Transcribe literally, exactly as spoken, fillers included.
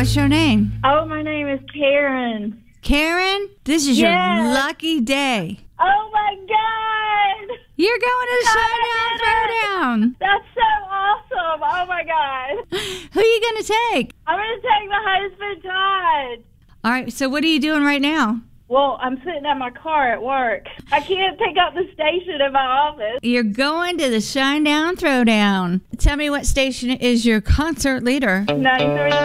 What's your name? Oh, my name is Karen. Karen, this is Yes. your lucky day. Oh, my God. You're going to the Shinedown Throwdown. That's so awesome. Oh, my God. Who are you going to take? I'm going to take my husband, Todd. All right, so what are you doing right now? Well, I'm sitting at my car at work. I can't pick up the station in my office. You're going to the Shinedown Throwdown. Tell me what station is your concert leader? ninety-three